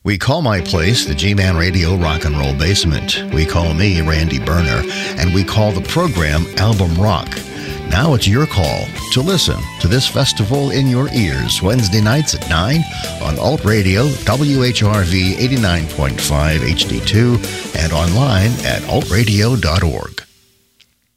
We call my place the G-Man Radio Rock and Roll Basement. We call me Randy Berner, and we call the program Album Rock. Now it's your call to listen to this festival in your ears Wednesday nights at 9 on Alt Radio, WHRV 89.5 HD2, and online at altradio.org.